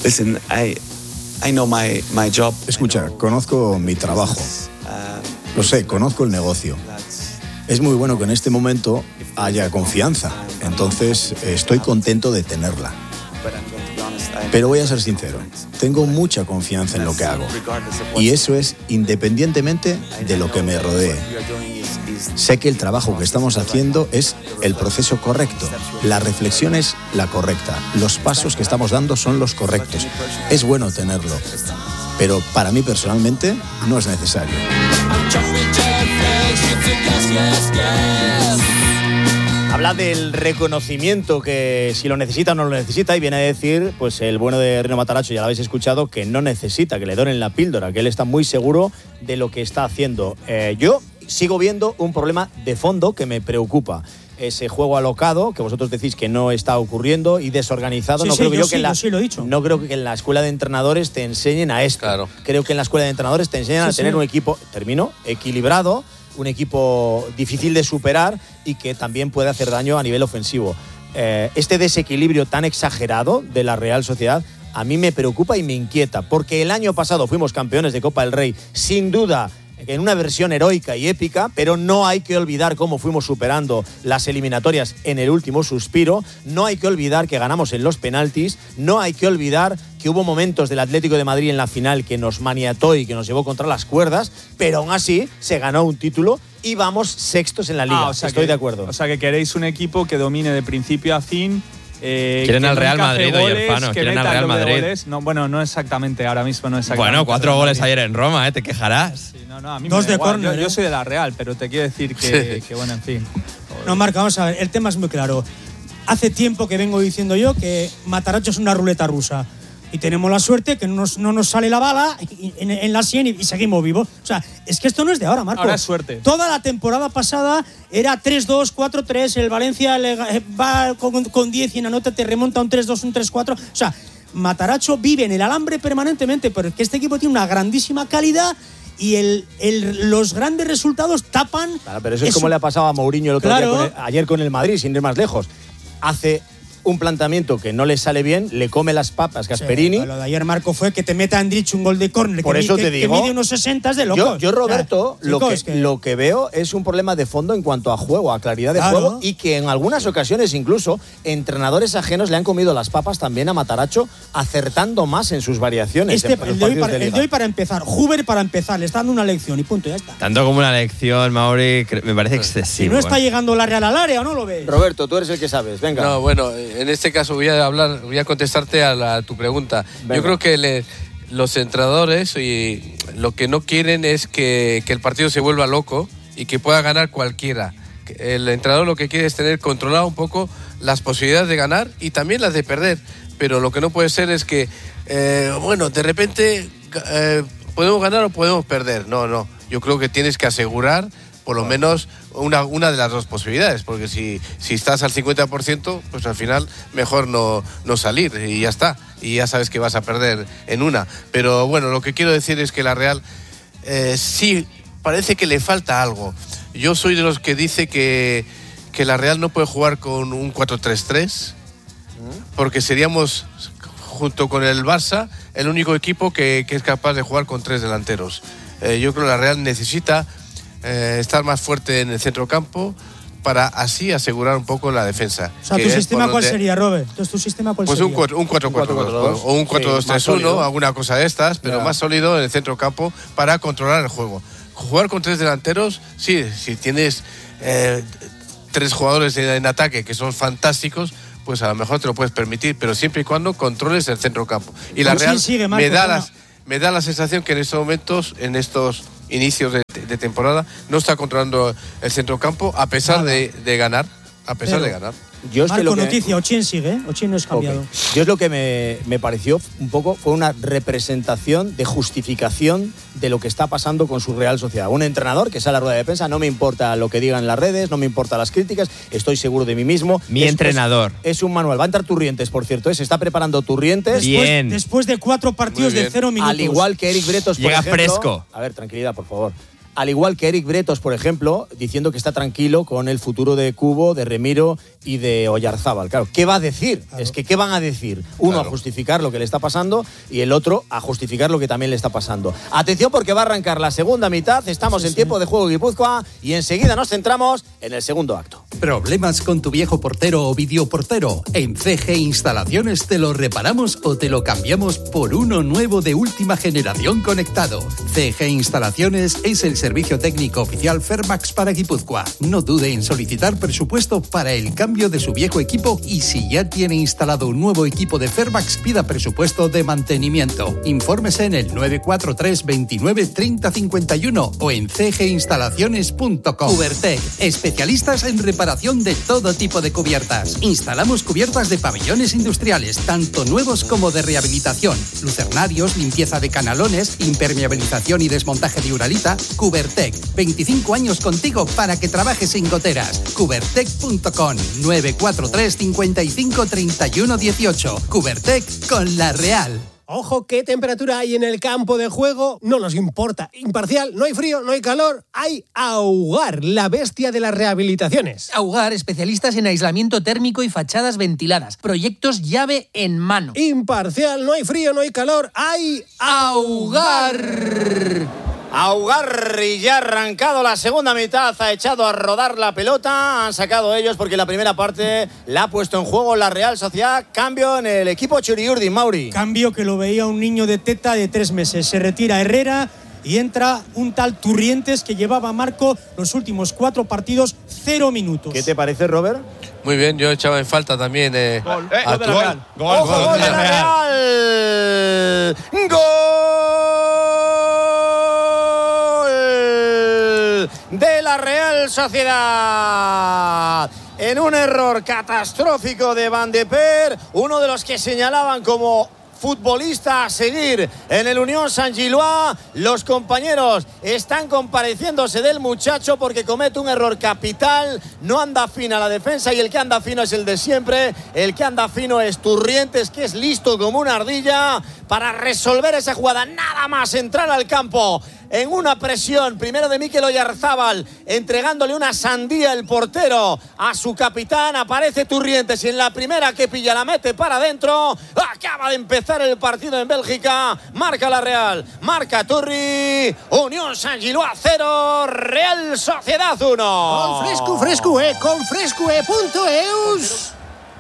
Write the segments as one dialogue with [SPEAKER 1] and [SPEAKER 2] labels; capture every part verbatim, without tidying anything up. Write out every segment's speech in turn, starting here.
[SPEAKER 1] Listen, I, I know my, my job.
[SPEAKER 2] Escucha, conozco mi trabajo. Lo sé, conozco el negocio. Es muy bueno que en este momento haya confianza. Entonces, estoy contento de tenerla. Pero voy a ser sincero, tengo mucha confianza en lo que hago. Y eso es independientemente de lo que me rodee. Sé que el trabajo que estamos haciendo es el proceso correcto. La reflexión es la correcta. Los pasos que estamos dando son los correctos. Es bueno tenerlo. Pero para mí personalmente no es necesario.
[SPEAKER 3] Habla del reconocimiento, que si lo necesita o no lo necesita, y viene a decir, pues el bueno de Rino Matarazzo, ya lo habéis escuchado, que no necesita que le donen la píldora, que él está muy seguro de lo que está haciendo. Eh, yo sigo viendo un problema de fondo que me preocupa. Ese juego alocado, que vosotros decís que no está ocurriendo, y desorganizado.
[SPEAKER 4] Sí,
[SPEAKER 3] no
[SPEAKER 4] sí,
[SPEAKER 3] creo que
[SPEAKER 4] yo
[SPEAKER 3] yo
[SPEAKER 4] sí,
[SPEAKER 3] que en la,
[SPEAKER 4] yo sí lo he dicho.
[SPEAKER 3] No creo que en la escuela de entrenadores te enseñen a esto.
[SPEAKER 5] Claro.
[SPEAKER 3] Creo que en la escuela de entrenadores te enseñan
[SPEAKER 4] Sí,
[SPEAKER 3] a tener
[SPEAKER 4] sí.
[SPEAKER 3] un equipo, termino, equilibrado, un equipo difícil de superar y que también puede hacer daño a nivel ofensivo. Eh, este desequilibrio tan exagerado de la Real Sociedad a mí me preocupa y me inquieta, porque el año pasado fuimos campeones de Copa del Rey, sin duda, en una versión heroica y épica, pero no hay que olvidar cómo fuimos superando las eliminatorias en el último suspiro, no hay que olvidar que ganamos en los penaltis, no hay que olvidar que hubo momentos del Atlético de Madrid en la final que nos maniató y que nos llevó contra las cuerdas, pero aún así se ganó un título y vamos sextos en la liga.
[SPEAKER 6] Ah, o sea
[SPEAKER 3] Estoy
[SPEAKER 6] que,
[SPEAKER 3] de acuerdo.
[SPEAKER 6] O sea que queréis un equipo que domine de principio a fin. Eh,
[SPEAKER 7] Quieren
[SPEAKER 6] que
[SPEAKER 7] al
[SPEAKER 6] no
[SPEAKER 7] Real
[SPEAKER 6] encaje
[SPEAKER 7] Madrid,
[SPEAKER 6] goles,
[SPEAKER 7] Oyerfano,
[SPEAKER 6] que
[SPEAKER 7] quieren al
[SPEAKER 6] meta
[SPEAKER 7] Real
[SPEAKER 6] doble
[SPEAKER 7] Madrid.
[SPEAKER 6] goles. No, bueno, no exactamente, ahora mismo no exactamente.
[SPEAKER 7] Bueno, cuatro
[SPEAKER 6] Real
[SPEAKER 7] goles
[SPEAKER 6] Madrid.
[SPEAKER 7] ayer en Roma, ¿eh? Te quejarás.
[SPEAKER 6] Sí, no, no, a mí
[SPEAKER 4] Dos
[SPEAKER 6] me da
[SPEAKER 4] de
[SPEAKER 6] igual.
[SPEAKER 4] córner,
[SPEAKER 6] Yo,
[SPEAKER 4] ¿eh?
[SPEAKER 6] yo soy de la Real, pero te quiero decir que,
[SPEAKER 5] Sí.
[SPEAKER 6] que bueno, en fin.
[SPEAKER 4] No, Marca, vamos a ver, el tema es muy claro. Hace tiempo que vengo diciendo yo que Matarazzo es una ruleta rusa. Y tenemos la suerte que no nos, no nos sale la bala en, en la sien y, y seguimos vivos. O sea, es que esto no es de ahora, Marco.
[SPEAKER 6] Ahora es suerte.
[SPEAKER 4] Toda la temporada pasada era tres dos, cuatro tres, el Valencia le, va con, con diez y en la nota te remonta un tres dos, un tres cuatro. O sea, Matarazzo vive en el alambre permanentemente, pero es que este equipo tiene una grandísima calidad y el, el, los grandes resultados tapan.
[SPEAKER 3] Claro, pero eso es como le ha pasado a Mourinho el otro
[SPEAKER 4] Claro.
[SPEAKER 3] día con el, ayer con el Madrid, sin ir más lejos. Hace un planteamiento que no le sale bien, le come las papas Gasperini.
[SPEAKER 4] Sí, lo de ayer, Marco, fue que te meta Andrich un gol de córner.
[SPEAKER 3] Por
[SPEAKER 4] que,
[SPEAKER 3] eso
[SPEAKER 4] que,
[SPEAKER 3] te digo,
[SPEAKER 4] que mide unos sesenta de locos.
[SPEAKER 3] Yo, yo Roberto,
[SPEAKER 4] O sea,
[SPEAKER 3] lo, que,
[SPEAKER 4] chicos, que-
[SPEAKER 3] lo que veo es un problema de fondo en cuanto a juego, a claridad de
[SPEAKER 4] Claro.
[SPEAKER 3] juego, y que en algunas ocasiones incluso entrenadores ajenos le han comido las papas también a Matarazzo, acertando más en sus variaciones.
[SPEAKER 4] Este,
[SPEAKER 3] en los
[SPEAKER 4] el, de hoy
[SPEAKER 3] partidos
[SPEAKER 4] para,
[SPEAKER 3] de
[SPEAKER 4] el
[SPEAKER 3] liga.
[SPEAKER 4] de hoy para empezar, Huber para empezar, le está dando una lección y punto, ya está.
[SPEAKER 7] Tanto como una lección, Mauri, cre- me parece
[SPEAKER 4] Si
[SPEAKER 7] excesivo.
[SPEAKER 4] no está
[SPEAKER 7] ¿eh?
[SPEAKER 4] llegando la Real al área, ¿o no lo ves?
[SPEAKER 3] Roberto, tú eres el que sabes, venga.
[SPEAKER 5] No, bueno, en este caso voy a hablar, voy a contestarte a, la- a tu pregunta.
[SPEAKER 3] Venga.
[SPEAKER 5] Yo creo que le- los entrenadores y lo que no quieren es que, que el partido se vuelva loco y que pueda ganar cualquiera. El entrenador lo que quiere es tener controlado un poco las posibilidades de ganar y también las de perder. Pero lo que no puede ser es que, eh, bueno, de repente eh, podemos ganar o podemos perder. No, no. Yo creo que tienes que asegurar por lo menos una, una de las dos posibilidades, porque si, si estás al cincuenta por ciento, pues al final mejor no, no salir y ya está. Y ya sabes que vas a perder en una. Pero bueno, lo que quiero decir es que la Real eh, sí parece que le falta algo. Yo soy de los que dice que, que la Real no puede jugar con un cuatro tres tres, porque seríamos, junto con el Barça, el único equipo que, que es capaz de jugar con tres delanteros. Eh, yo creo que la Real necesita eh, estar más fuerte en el centrocampo para así asegurar un poco la defensa.
[SPEAKER 4] O sea,
[SPEAKER 5] que
[SPEAKER 4] ¿tu
[SPEAKER 5] es
[SPEAKER 4] sistema
[SPEAKER 5] por
[SPEAKER 4] cuál
[SPEAKER 5] donde-
[SPEAKER 4] sería, Robert? Entonces, ¿tu sistema cuál
[SPEAKER 5] Pues
[SPEAKER 4] sería?
[SPEAKER 5] un cuatro cuatro cuatro dos o un cuatro dos tres
[SPEAKER 3] Sí, más
[SPEAKER 5] uno,
[SPEAKER 3] sólido.
[SPEAKER 5] alguna cosa de estas, pero
[SPEAKER 3] Ya.
[SPEAKER 5] más sólido en el centrocampo para controlar el juego. Jugar con tres delanteros, sí, si tienes eh, tres jugadores en, en ataque que son fantásticos, pues a lo mejor te lo puedes permitir, pero siempre y cuando controles el centrocampo. Y la
[SPEAKER 4] ¿Con quién
[SPEAKER 5] Real
[SPEAKER 4] sigue, Marco?
[SPEAKER 5] me da
[SPEAKER 4] Venga.
[SPEAKER 5] las me da la sensación que en estos momentos, en estos inicios de, de temporada, no está controlando el centrocampo a pesar
[SPEAKER 4] Nada.
[SPEAKER 5] de, de ganar, a pesar
[SPEAKER 4] Pero-
[SPEAKER 5] de ganar.
[SPEAKER 3] Yo es que
[SPEAKER 4] Marco,
[SPEAKER 3] lo que,
[SPEAKER 4] noticia, Ochien sigue, ¿eh? Ochien no es cambiado.
[SPEAKER 3] Ok. Yo es lo que me, me pareció un poco, fue una representación de justificación de lo que está pasando con su Real Sociedad. Un entrenador que sale a la rueda de prensa, no me importa lo que digan en las redes, no me importa las críticas, estoy seguro de mí mismo.
[SPEAKER 7] Mi
[SPEAKER 3] Es-
[SPEAKER 7] entrenador.
[SPEAKER 3] Es, es un manual. Va a entrar Turrientes, por cierto, ¿eh? Se está preparando Turrientes.
[SPEAKER 7] Bien.
[SPEAKER 4] Después, después de cuatro partidos
[SPEAKER 5] Muy
[SPEAKER 4] de
[SPEAKER 5] bien.
[SPEAKER 4] cero minutos.
[SPEAKER 3] Al igual que Eric Bretos, por
[SPEAKER 7] Llega
[SPEAKER 3] ejemplo.
[SPEAKER 7] fresco.
[SPEAKER 3] A ver, tranquilidad, por favor. al igual que Eric Bretos, por ejemplo, diciendo que está tranquilo con el futuro de Cubo, de Remiro y de Oyarzábal. Claro, ¿qué va a decir? Claro. Es que ¿qué van a decir? Uno claro. a justificar lo que le está pasando y el otro a justificar lo que también le está pasando. Atención porque va a arrancar la segunda mitad, estamos sí, en sí. tiempo de juego Guipúzcoa y enseguida nos centramos en el segundo acto.
[SPEAKER 8] ¿Problemas con tu viejo portero o videoportero? En C G Instalaciones te lo reparamos o te lo cambiamos por uno nuevo de última generación conectado. C G Instalaciones es el servicio técnico oficial Fermax para Guipúzcoa. No dude en solicitar presupuesto para el cambio de su viejo equipo y si ya tiene instalado un nuevo equipo de Fermax, pida presupuesto de mantenimiento. Infórmese en el nueve cuatro tres veintinueve treinta cincuenta y uno o en c g instalaciones punto com. Cubertec, especialistas en reparación de todo tipo de cubiertas. Instalamos cubiertas de pabellones industriales, tanto nuevos como de rehabilitación, lucernarios, limpieza de canalones, impermeabilización y desmontaje de uralita. Cubertec, veinticinco años contigo para que trabajes sin goteras. Cubertec punto com, nueve cuatro tres cincuenta y cinco treinta y uno dieciocho. Cubertec con La Real.
[SPEAKER 9] Ojo, ¿qué temperatura hay en el campo de juego? No nos importa. Imparcial, no hay frío, no hay calor. Hay Augar, la bestia de las rehabilitaciones.
[SPEAKER 10] Augar, especialistas en aislamiento térmico y fachadas ventiladas. Proyectos llave en mano.
[SPEAKER 9] Imparcial, no hay frío, no hay calor. Hay Augar.
[SPEAKER 3] Augar, y ya ha arrancado la segunda mitad, ha echado a rodar la pelota, han sacado ellos porque la primera parte la ha puesto en juego la Real Sociedad. Cambio en el equipo Churiurdi, Mauri.
[SPEAKER 4] Cambio que lo veía un niño de teta de tres meses. Se retira Herrera y entra un tal Turrientes que llevaba a Marco los últimos cuatro partidos cero minutos.
[SPEAKER 3] ¿Qué te parece, Robert?
[SPEAKER 5] Muy bien, yo echaba en falta también eh,
[SPEAKER 7] gol, eh,
[SPEAKER 5] a
[SPEAKER 7] gol de la Real.
[SPEAKER 3] Gol,
[SPEAKER 7] Ojo,
[SPEAKER 3] gol, gol de la Real. Gol de la Real Sociedad. En un error catastrófico de Van de Per, uno de los que señalaban como futbolista a seguir en el Unión Saint-Gilloise. Los compañeros están compareciéndose del muchacho porque comete un error capital, no anda fino a la defensa y el que anda fino es el de siempre. El que anda fino es Turrientes, que es listo como una ardilla para resolver esa jugada, nada más entrar al campo en una presión, primero de Mikel Oyarzábal, entregándole una sandía el portero a su capitán. Aparece Turrientes y en la primera que pilla la mete para adentro. Acaba de empezar el partido en Bélgica. Marca la Real, marca Turri. Unión Saint-Gilloise cero, Real Sociedad uno.
[SPEAKER 9] Con fresco, fresco, eh, con frescue punto eus.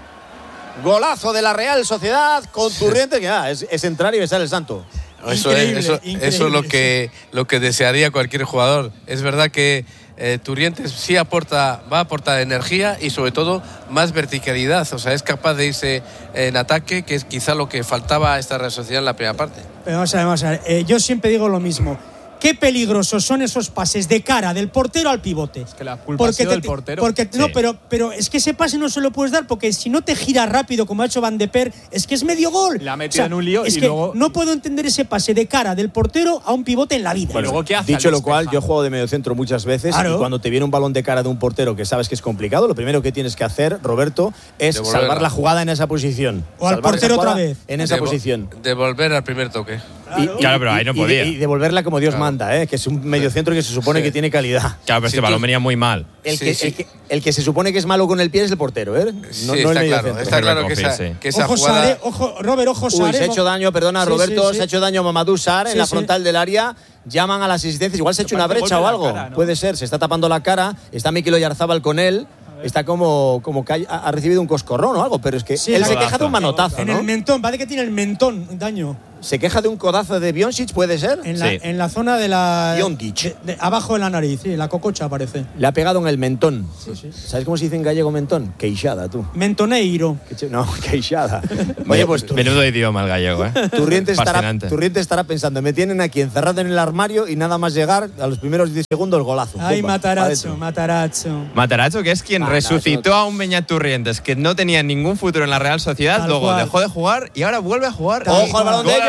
[SPEAKER 3] Golazo de la Real Sociedad con Turrientes, que ah, es, es entrar y besar el santo.
[SPEAKER 5] Eso es, eso, eso es lo que, lo que desearía cualquier jugador. Es verdad que eh, Turrientes sí aporta, va a aportar energía y sobre todo más verticalidad. O sea, es capaz de irse en ataque, que es quizá lo que faltaba a esta Real Sociedad en la primera parte.
[SPEAKER 4] Pero vamos a ver, vamos a ver. Eh, yo siempre digo lo mismo. Qué peligrosos son esos pases de cara del portero al pivote.
[SPEAKER 6] Es que la culpa ha sido del portero.
[SPEAKER 4] Porque, sí. No, pero, pero es que ese pase no se lo puedes dar porque si no te gira rápido como ha hecho Van de Per, es que es medio gol.
[SPEAKER 6] La ha metido o sea, en un lío
[SPEAKER 4] es
[SPEAKER 6] y
[SPEAKER 4] que
[SPEAKER 6] luego…
[SPEAKER 4] no puedo entender ese pase de cara del portero a un pivote en la vida.
[SPEAKER 6] Bueno, luego, ¿qué hace?
[SPEAKER 3] Dicho lo cual, yo he jugado de mediocentro muchas veces claro. Y cuando te viene un balón de cara de un portero que sabes que es complicado, lo primero que tienes que hacer, Roberto, es Devolverla. salvar la jugada en esa posición.
[SPEAKER 4] O al portero otra vez.
[SPEAKER 3] En esa
[SPEAKER 5] Devo-
[SPEAKER 3] posición.
[SPEAKER 5] Devolver al primer toque.
[SPEAKER 3] Y,
[SPEAKER 7] claro, y, pero ahí no podía.
[SPEAKER 3] Y, y devolverla como Dios claro. manda, ¿eh? Que es un mediocentro que se supone sí. que tiene calidad.
[SPEAKER 7] Claro, pero
[SPEAKER 3] sí,
[SPEAKER 7] este balón venía muy mal.
[SPEAKER 3] El,
[SPEAKER 5] sí,
[SPEAKER 3] que,
[SPEAKER 5] sí.
[SPEAKER 3] el, que, el que se supone que es malo con el pie es el portero, ¿eh? No,
[SPEAKER 5] sí,
[SPEAKER 3] no
[SPEAKER 5] está
[SPEAKER 3] el mediocentro.
[SPEAKER 5] claro, está claro que esa, que esa
[SPEAKER 4] ojo,
[SPEAKER 5] jugada…
[SPEAKER 4] Sare, ojo, Robert, ojo, Sare.
[SPEAKER 3] Uy, se ha hecho daño, perdona,
[SPEAKER 4] sí,
[SPEAKER 3] Roberto,
[SPEAKER 4] sí, sí.
[SPEAKER 3] se ha hecho daño a Mamadou Sarr en
[SPEAKER 4] sí,
[SPEAKER 3] la
[SPEAKER 4] sí.
[SPEAKER 3] frontal del área. Llaman a las asistencias. Igual se ha hecho una brecha o algo.
[SPEAKER 6] Cara, ¿no?
[SPEAKER 3] Puede ser, se está tapando la cara. Está Mikel Oyarzábal con él. Está como, como que ha, ha recibido un coscorrón o algo, pero es que
[SPEAKER 4] sí,
[SPEAKER 3] él
[SPEAKER 4] la
[SPEAKER 3] se
[SPEAKER 4] codazo.
[SPEAKER 3] queja de un manotazo,
[SPEAKER 4] En
[SPEAKER 3] ¿no?
[SPEAKER 4] el mentón, parece que tiene el mentón daño.
[SPEAKER 3] Se queja de un codazo de Bionsic, ¿puede ser?
[SPEAKER 4] En la,
[SPEAKER 7] sí.
[SPEAKER 4] en la zona de la…
[SPEAKER 3] Biondic.
[SPEAKER 4] De, de, abajo de la nariz, sí, la cococha parece.
[SPEAKER 3] Le ha pegado en el mentón.
[SPEAKER 4] Sí, sí.
[SPEAKER 3] ¿Sabes cómo se dice en gallego mentón? Queixada, tú.
[SPEAKER 4] Mentoneiro.
[SPEAKER 3] No, queixada. Oye, pues tú.
[SPEAKER 7] Menudo idioma el gallego, ¿eh?
[SPEAKER 3] Turrientes estará,
[SPEAKER 7] Fascinante.
[SPEAKER 3] Turrientes estará pensando, me tienen aquí encerrado en el armario y nada más llegar a los primeros diez segundos golazo.
[SPEAKER 4] Ay,
[SPEAKER 3] Pumba,
[SPEAKER 4] Matarazzo, Matarazzo.
[SPEAKER 7] Matarazzo, que es quien
[SPEAKER 3] Ah, no,
[SPEAKER 7] resucitó
[SPEAKER 3] eso-
[SPEAKER 7] a un Beñat Turrientes que no tenía ningún futuro en la Real Sociedad,
[SPEAKER 4] Tal
[SPEAKER 7] luego
[SPEAKER 4] cual.
[SPEAKER 7] dejó de jugar y ahora vuelve a jugar.
[SPEAKER 3] Ojo al balón de
[SPEAKER 7] Gol a la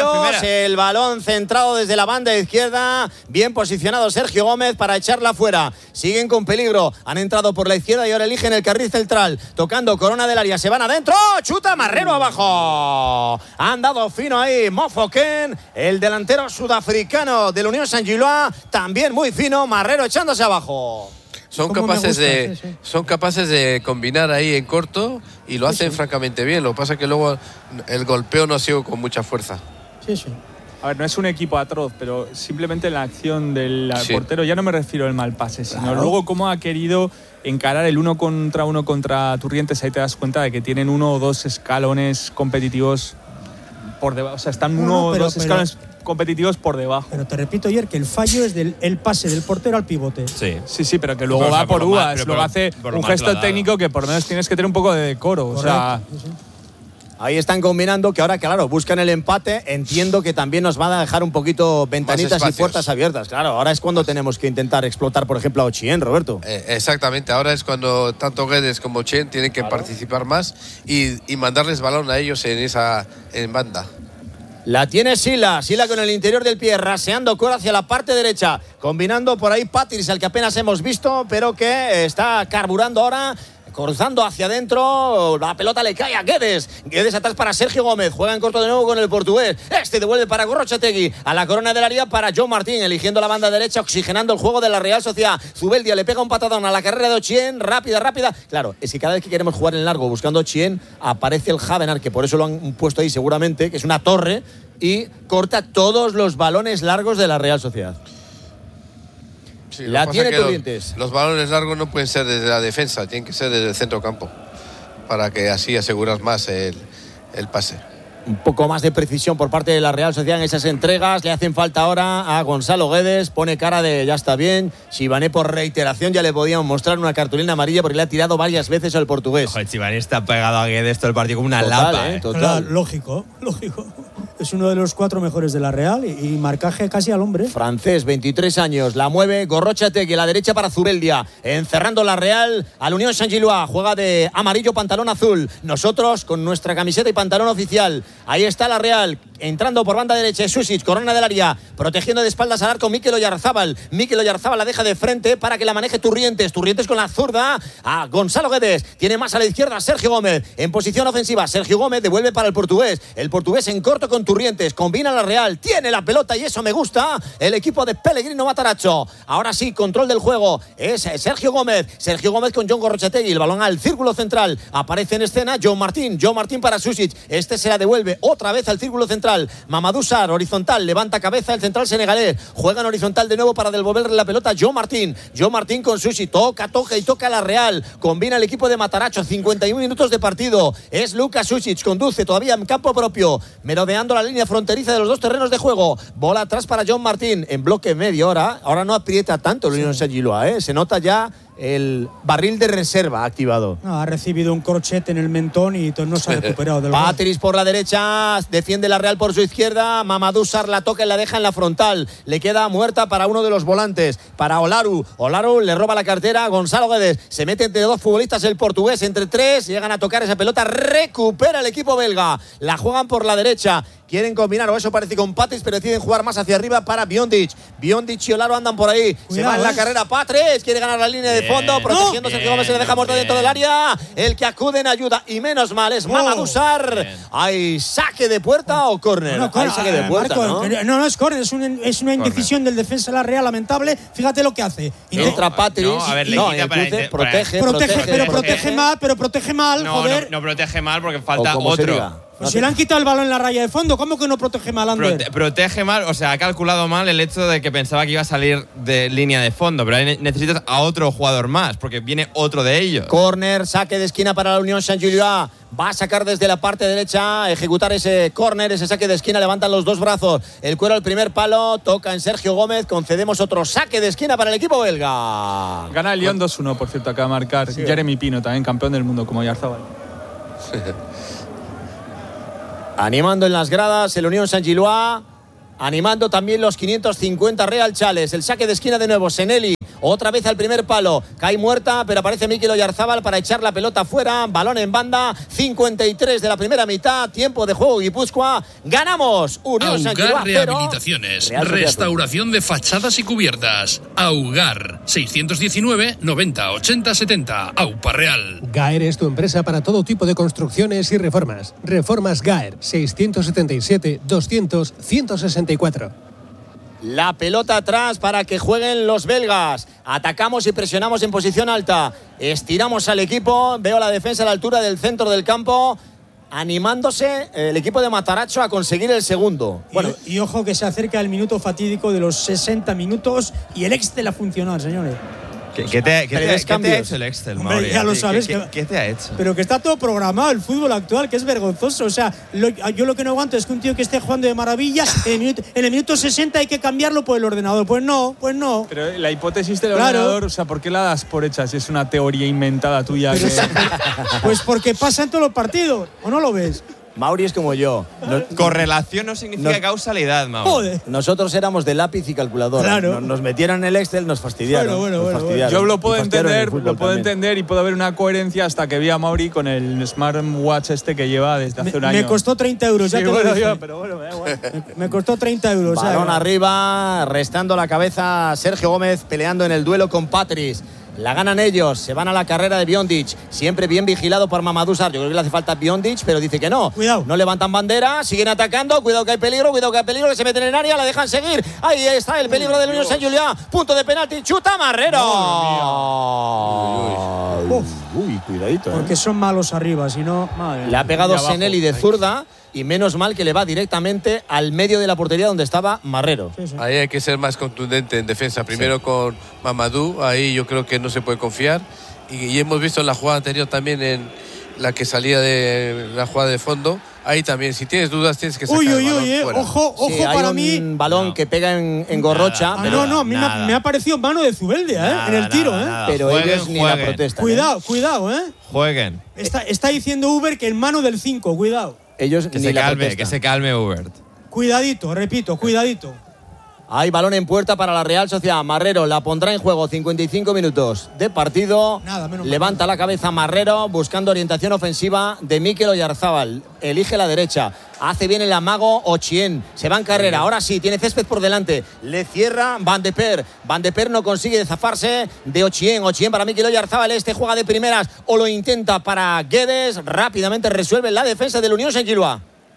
[SPEAKER 3] cambios. El balón centrado desde la banda izquierda. Bien posicionado Sergio Gómez para echarla afuera. Siguen con peligro. Han entrado por la izquierda y ahora eligen el carril central. Tocando corona del área. Se van adentro. Chuta Marrero abajo. Han dado fino ahí Mofoken, el delantero sudafricano del Unión Saint-Gilloise. También muy fino. Marrero echándose abajo.
[SPEAKER 5] Son capaces, gusta, de, sí, sí. son capaces de combinar ahí en corto y lo sí, hacen sí. francamente bien. Lo que pasa es que luego el golpeo no ha sido con mucha fuerza.
[SPEAKER 4] Sí, sí.
[SPEAKER 6] A ver, no es un equipo atroz, pero simplemente la acción del sí. portero, ya no me refiero al mal pase, sino claro. luego cómo ha querido encarar el uno contra uno contra Turrientes. Ahí te das cuenta de que tienen uno o dos escalones competitivos por debajo. O sea, están uno no, no, pero, o dos pero, escalones competitivos por debajo.
[SPEAKER 4] Pero te repito ayer que el fallo es del el pase del portero al pivote.
[SPEAKER 6] Sí, sí, sí, pero que luego pero, va por, por uvas, luego por, hace por un gesto técnico que por lo menos tienes que tener un poco de decoro. Correcto, o sea, sí, sí.
[SPEAKER 3] Ahí están combinando, que ahora, claro, buscan el empate. Entiendo que también nos van a dejar un poquito ventanitas y puertas abiertas. Claro, ahora es cuando tenemos que intentar explotar, por ejemplo, a Ochien, Roberto.
[SPEAKER 5] Eh, exactamente, ahora es cuando tanto Guedes como Ochien tienen que claro. participar más y, y mandarles balón a ellos en esa en banda.
[SPEAKER 3] La tiene Sila, Sila con el interior del pie, raseando Cora hacia la parte derecha, combinando por ahí Patris, al que apenas hemos visto, pero que está carburando ahora. Cruzando hacia adentro, la pelota le cae a Guedes. Guedes atrás para Sergio Gómez. Juega en corto de nuevo con el portugués. Este devuelve para Gorrochategui. A la corona del área para Joe Martín, eligiendo la banda derecha, oxigenando el juego de la Real Sociedad. Zubeldia le pega un patadón a la carrera de Ochien. Rápida, rápida. Claro, es que cada vez que queremos jugar en largo buscando a Ochien, aparece el Javenar, que por eso lo han puesto ahí seguramente, que es una torre, y corta todos los balones largos de la Real Sociedad.
[SPEAKER 5] Sí,
[SPEAKER 3] la tiene Turrientes.
[SPEAKER 5] Los, los balones largos no pueden ser desde la defensa, tienen que ser desde el centro campo, para que así aseguras más el, el pase.
[SPEAKER 3] Un poco más de precisión por parte de la Real Sociedad en esas entregas. Le hacen falta ahora a Gonzalo Guedes. Pone cara de ya está bien. Chivané por reiteración ya le podían mostrar una cartulina amarilla porque le ha tirado varias veces al portugués.
[SPEAKER 7] Joder, Chivané está pegado a Guedes todo el partido como una
[SPEAKER 3] total,
[SPEAKER 7] lapa.
[SPEAKER 3] Eh,
[SPEAKER 7] eh.
[SPEAKER 3] total.
[SPEAKER 4] Claro, lógico, lógico. Es uno de los cuatro mejores de la Real y, y marcaje casi al hombre.
[SPEAKER 3] Francés, veintitrés años, la mueve Gorrochategui, la derecha para Zubeldia, encerrando la Real al Unión Saint-Gilloise. Juega de amarillo, pantalón azul. Nosotros con nuestra camiseta y pantalón oficial. Ahí está la Real, entrando por banda derecha. Susic, corona del área, protegiendo de espaldas al arco Mikel Oyarzábal. Mikel Oyarzábal la deja de frente para que la maneje Turrientes. Turrientes con la zurda a Gonzalo Guedes. Tiene más a la izquierda Sergio Gómez en posición ofensiva. Sergio Gómez devuelve para el portugués. El portugués en corto con Turrientes. Combina la Real, tiene la pelota y eso me gusta. El equipo de Pellegrino Matarazzo. Ahora sí, control del juego. Es Sergio Gómez. Sergio Gómez con John Gorrochategui. El balón al círculo central. Aparece en escena John Martín. John Martín para Susic. Este se la devuelve otra vez al círculo central. Mamadou Sarr, horizontal. Levanta cabeza el central senegalés. Juega en horizontal de nuevo para devolverle la pelota a John Martín. John Martín con Susic. Toca, toca y toca la Real. Combina el equipo de Matarazzo. cincuenta y uno minutos de partido. Es Lucas Susic. Conduce todavía en campo propio. Merodeando la línea fronteriza de los dos terrenos de juego. Bola atrás para John Martín en bloque medio hora. Ahora no aprieta tanto el Unión Saint-Gilloise, ¿eh? Se nota ya el barril de reserva activado.
[SPEAKER 4] No, ha recibido un corchete en el mentón y no se ha recuperado del gol.
[SPEAKER 3] Patris por la derecha, defiende la Real por su izquierda. Mamadou Sarr la toca y la deja en la frontal. Le queda muerta para uno de los volantes, para Olaru. Olaru le roba la cartera a Gonzalo Guedes. Se mete entre dos futbolistas el portugués, entre tres. Llegan a tocar esa pelota. Recupera el equipo belga. La juegan por la derecha. Quieren combinar, o eso parece con Patris, pero deciden jugar más hacia arriba para Biondic. Biondic y Olaru andan por ahí. Cuidado, se va en la eh. carrera Patris. Quiere ganar la línea de fondo. Bien, protegiendo a Sergio Gómez. Se le deja muerto dentro del área. El que acude en ayuda. Y menos mal es Mamadou Sarr. ¿Hay saque de puerta o córner?
[SPEAKER 4] No,
[SPEAKER 3] Hay saque de puerta,
[SPEAKER 4] Marco, ¿no? No, no es córner. Es, un, es una indecisión del defensa de la Real lamentable. Fíjate lo que hace.
[SPEAKER 3] No, entra Patris.
[SPEAKER 7] No, a ver, le
[SPEAKER 3] no,
[SPEAKER 7] quita para
[SPEAKER 3] protege,
[SPEAKER 7] para
[SPEAKER 3] protege,
[SPEAKER 4] protege,
[SPEAKER 3] protege.
[SPEAKER 4] Pero protege mal, pero protege mal,
[SPEAKER 7] no,
[SPEAKER 4] joder.
[SPEAKER 7] No, no protege mal porque falta
[SPEAKER 3] o
[SPEAKER 7] otro.
[SPEAKER 4] Pues si le han quitado el balón en la raya de fondo, ¿cómo que no protege mal, Ander?
[SPEAKER 7] Prote protege mal, o sea, ha calculado mal el hecho de que pensaba que iba a salir de línea de fondo, pero ahí necesitas a otro jugador más, porque viene otro de ellos.
[SPEAKER 3] Córner, saque de esquina para la Unión Saint-Gilloise. Va a sacar desde la parte derecha, ejecutar ese córner, ese saque de esquina. Levantan los dos brazos. El cuero al primer palo, toca en Sergio Gómez. Concedemos otro saque de esquina para el equipo belga.
[SPEAKER 6] Gana el Lyon dos uno, por cierto, acaba de marcar. Sí. Jeremy Pino, también campeón del mundo, como Oyarzábal.
[SPEAKER 3] Animando en las gradas el Unión Saint-Gilloise. Animando también los quinientos cincuenta Real Chales. El saque de esquina de nuevo, Seneli. otra vez al primer palo, cae muerta, pero aparece Mikel Oyarzábal para echar la pelota fuera, balón en banda, cincuenta y tres de la primera mitad, tiempo de juego Guipúzcoa, ganamos Unión San
[SPEAKER 11] Augar Rehabilitaciones, restauración de fachadas y cubiertas. Augar, seiscientos diecinueve, noventa, ochenta, setenta, Aupa Real.
[SPEAKER 9] Gaer es tu empresa para todo tipo de construcciones y reformas. Reformas Gaer, seiscientos setenta y siete, doscientos, ciento sesenta y cuatro.
[SPEAKER 3] La pelota atrás para que jueguen los belgas. Atacamos y presionamos en posición alta. Estiramos al equipo. Veo la defensa a la altura del centro del campo, animándose el equipo de Matarazzo a conseguir el segundo.
[SPEAKER 4] Bueno, y, y ojo que se acerca el minuto fatídico de los sesenta minutos y el Excel ha funcionado, señores.
[SPEAKER 7] ¿Qué, qué, te, qué, te, ¿qué te ha hecho el Excel,
[SPEAKER 4] Hombre,
[SPEAKER 7] Mauri?
[SPEAKER 4] ya lo sabes.
[SPEAKER 7] ¿Qué, qué, ¿Qué te ha hecho?
[SPEAKER 4] Pero que está todo programado, el fútbol actual, que es vergonzoso. O sea, lo, yo lo que no aguanto es que un tío que esté jugando de maravilla, en el, minuto, en el minuto sesenta hay que cambiarlo por el ordenador. Pues no, pues no.
[SPEAKER 6] Pero la hipótesis del
[SPEAKER 4] claro.
[SPEAKER 6] ordenador, o sea, ¿por qué la das por hecha si es una teoría inventada tuya? Que...
[SPEAKER 4] Pues porque pasa en todos los partidos, ¿o no lo ves?
[SPEAKER 3] Mauri es como yo.
[SPEAKER 7] No, correlación no significa no, causalidad, Mauri.
[SPEAKER 4] Joder.
[SPEAKER 3] Nosotros éramos de lápiz y calculadora.
[SPEAKER 4] Claro.
[SPEAKER 3] Nos, nos metieron en el Excel, nos fastidiaron.
[SPEAKER 4] Bueno, bueno,
[SPEAKER 3] nos
[SPEAKER 4] bueno,
[SPEAKER 6] Yo lo puedo entender, lo puedo entender y puedo ver una coherencia hasta que vi a Mauri con el smartwatch este que lleva desde hace
[SPEAKER 4] me,
[SPEAKER 6] un año.
[SPEAKER 4] Me costó treinta euros, ya
[SPEAKER 6] sí,
[SPEAKER 4] te
[SPEAKER 6] bueno,
[SPEAKER 4] lo dije.
[SPEAKER 6] yo, pero bueno, me da igual.
[SPEAKER 4] me, me costó treinta euros.
[SPEAKER 3] Balón
[SPEAKER 4] ¿sabes?
[SPEAKER 3] arriba, restando la cabeza Sergio Gómez, peleando en el duelo con Patris. La ganan ellos, se van a la carrera de Biondic, siempre bien vigilado por Mamadou Sarr. Yo creo que le hace falta Biondic, pero dice que no.
[SPEAKER 4] Cuidado.
[SPEAKER 3] No levantan bandera, siguen atacando, cuidado que hay peligro, cuidado que hay peligro, que se meten en área, la dejan seguir. Ahí está el peligro del Unión Saint Julià, punto de penalti, chuta Marrero.
[SPEAKER 4] Uy, uy,
[SPEAKER 3] uy, uy, cuidadito. ¿eh?
[SPEAKER 4] Porque son malos arriba, si no... Madre.
[SPEAKER 3] Le ha pegado Senelli de zurda. Y menos mal que le va directamente al medio de la portería donde estaba Marrero.
[SPEAKER 5] Sí, sí. Ahí hay que ser más contundente en defensa. Primero sí. con Mamadou, ahí yo creo que no se puede confiar. Y, y hemos visto en la jugada anterior también, en la que salía de la jugada de fondo. Ahí también, si tienes dudas, tienes que sacar
[SPEAKER 4] uy, uy,
[SPEAKER 5] el balón
[SPEAKER 4] uy, eh.
[SPEAKER 5] fuera.
[SPEAKER 4] Ojo, ojo
[SPEAKER 3] sí, hay
[SPEAKER 4] para
[SPEAKER 3] un
[SPEAKER 4] mí.
[SPEAKER 3] un balón no. que pega en, en Gorrocha.
[SPEAKER 4] Ah,
[SPEAKER 3] pero
[SPEAKER 4] no, no, a mí me, me ha parecido mano de Zubeldia, ¿eh?
[SPEAKER 7] Nada,
[SPEAKER 4] en el tiro,
[SPEAKER 7] nada,
[SPEAKER 4] ¿eh?
[SPEAKER 7] nada.
[SPEAKER 3] Pero
[SPEAKER 7] Jueguen,
[SPEAKER 3] ellos ni
[SPEAKER 7] jueguen.
[SPEAKER 3] la protestan.
[SPEAKER 4] Cuidado,
[SPEAKER 3] ¿eh?
[SPEAKER 4] cuidado, ¿eh?
[SPEAKER 7] Jueguen.
[SPEAKER 4] Está, está diciendo Uber que en mano del cinco, cuidado.
[SPEAKER 3] Ellos
[SPEAKER 7] que
[SPEAKER 3] ni
[SPEAKER 7] se
[SPEAKER 3] la
[SPEAKER 7] calme,
[SPEAKER 3] protestan.
[SPEAKER 7] que se calme Hubert.
[SPEAKER 4] Cuidadito, repito, cuidadito.
[SPEAKER 3] Hay balón en puerta para la Real Sociedad. Marrero la pondrá en juego. cincuenta y cinco minutos de partido.
[SPEAKER 4] Nada, menos
[SPEAKER 3] Levanta la cabeza Marrero buscando orientación ofensiva de Mikel Oyarzábal. Elige la derecha. Hace bien el amago Ochien. Se va en carrera. Ahora sí, tiene césped por delante. Le cierra Van de Per. Van de Per no consigue zafarse de Ochien. Ochien para Mikel Oyarzábal. Este juega de primeras o lo intenta para Guedes. Rápidamente resuelve la defensa del Unión Saint Julià.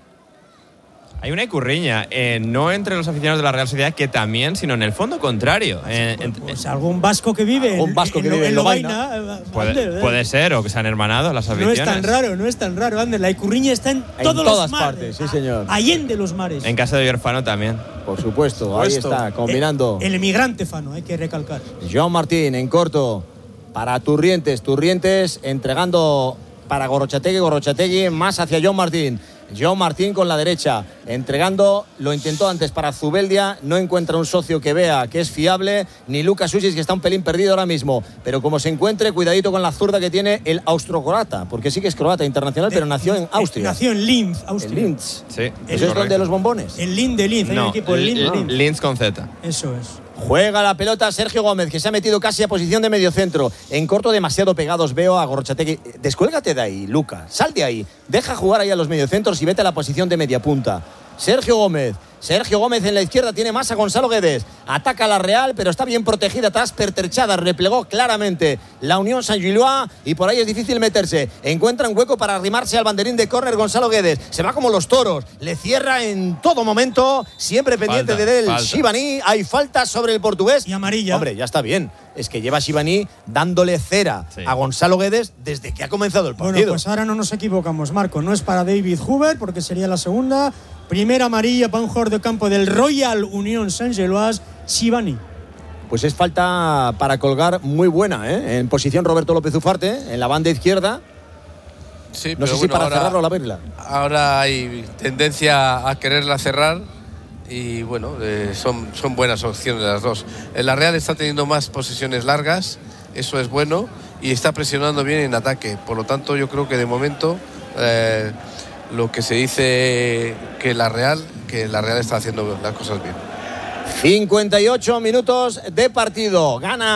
[SPEAKER 7] Hay una icurriña, eh, no entre los aficionados de la Real Sociedad, que también, sino en el fondo contrario. Eh,
[SPEAKER 4] pues, pues algún vasco que vive
[SPEAKER 3] algún
[SPEAKER 4] en,
[SPEAKER 3] vasco
[SPEAKER 4] en,
[SPEAKER 3] que
[SPEAKER 4] en,
[SPEAKER 3] vive
[SPEAKER 4] en
[SPEAKER 3] en
[SPEAKER 4] Lovaina.
[SPEAKER 3] Lovaina.
[SPEAKER 7] Puede,
[SPEAKER 4] Ander,
[SPEAKER 7] puede ser, o que se han hermanado las aficiones.
[SPEAKER 4] No es tan raro, no es tan raro, Ander. La icurriña está en,
[SPEAKER 3] en
[SPEAKER 4] todos
[SPEAKER 3] todas
[SPEAKER 4] los mares.
[SPEAKER 3] partes, sí señor.
[SPEAKER 4] Allende los mares.
[SPEAKER 7] En casa de Orfano también.
[SPEAKER 3] Por supuesto, Por ahí está, combinando.
[SPEAKER 4] El, el emigrante Fano, hay que recalcar.
[SPEAKER 3] Joan Martín en corto para Turrientes. Turrientes entregando para Gorrochategui. Gorrochategui más hacia Joan Martín. Joan Martín con la derecha, entregando, lo intentó antes para Zubeldia, no encuentra un socio que vea que es fiable, ni Lucas Usis, que está un pelín perdido ahora mismo, pero como se encuentre, cuidadito con la zurda que tiene el austro-croata, porque sí que es croata internacional, pero nació en Austria.
[SPEAKER 4] Nació en Linz, Austria.
[SPEAKER 3] En Linz.
[SPEAKER 7] Sí.
[SPEAKER 3] ¿Eso es donde los bombones?
[SPEAKER 4] El Linz de Linz, hay
[SPEAKER 7] no,
[SPEAKER 4] un equipo, el Linz de Linz.
[SPEAKER 7] Linz con Z.
[SPEAKER 4] Eso es.
[SPEAKER 3] Juega la pelota Sergio Gómez, que se ha metido casi a posición de mediocentro. En corto, demasiado pegados veo a Gorrochategui. Descuélgate de ahí, Luca. Sal de ahí. Deja jugar ahí a los mediocentros y vete a la posición de media punta. Sergio Gómez. Sergio Gómez en la izquierda tiene más a Gonzalo Guedes. Ataca a la Real, pero está bien protegida atrás, pertrechada. Replegó claramente la Unión Saint Julià y por ahí es difícil meterse. Encuentra un hueco para arrimarse al banderín de córner Gonzalo Guedes. Se va como los toros. Le cierra en todo momento. Siempre pendiente
[SPEAKER 7] falta,
[SPEAKER 3] de él.
[SPEAKER 7] falta.
[SPEAKER 3] Shibani. Hay falta sobre el portugués.
[SPEAKER 4] Y amarilla.
[SPEAKER 3] Hombre, ya está bien. Es que lleva Shibani dándole cera
[SPEAKER 7] sí.
[SPEAKER 3] a Gonzalo Guedes desde que ha comenzado el partido.
[SPEAKER 4] Bueno, pues ahora no nos equivocamos, Marco. No es para David Hubert, porque sería la segunda. Primera amarilla para un jugador de campo del Royal Unión Saint-Gilloise, Shibani.
[SPEAKER 3] Pues es falta para colgar muy buena, ¿eh? En posición Roberto López Ufarte, en la banda izquierda.
[SPEAKER 5] Sí,
[SPEAKER 3] no
[SPEAKER 5] pero
[SPEAKER 3] sé si
[SPEAKER 5] bueno,
[SPEAKER 3] para
[SPEAKER 5] ahora,
[SPEAKER 3] cerrarlo o abrirla.
[SPEAKER 5] Ahora hay tendencia a quererla cerrar y bueno, eh, son, son buenas opciones las dos. La Real está teniendo más posesiones largas, eso es bueno, y está presionando bien en ataque. Por lo tanto, yo creo que de momento eh, lo que se dice que la Real, que la Real está haciendo las cosas bien.
[SPEAKER 3] cincuenta y ocho minutos de partido. Gana